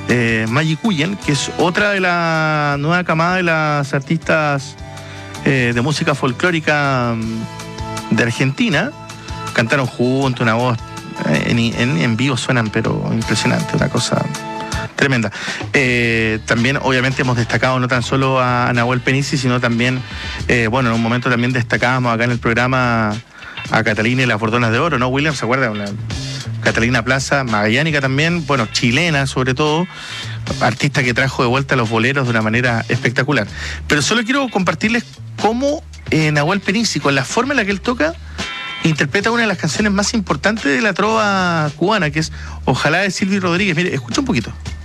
Mayikuyen, que es otra de la nueva camada de las artistas de música folclórica de Argentina. Cantaron juntos, una voz en vivo suenan, pero impresionante, una cosa tremenda. También, obviamente, hemos destacado no tan solo a Nahuel Penici, sino también, bueno, en un momento también destacábamos acá en el programa a Catalina y las Bordonas de Oro, ¿no, William? ¿Se acuerda? Catalina Plaza, magallánica también, bueno, chilena sobre todo, artista que trajo de vuelta los boleros de una manera espectacular. Pero solo quiero compartirles cómo Nahuel Penici, con la forma en la que él toca, interpreta una de las canciones más importantes de la trova cubana, que es Ojalá, de Silvio Rodríguez. Mire, escucha un poquito.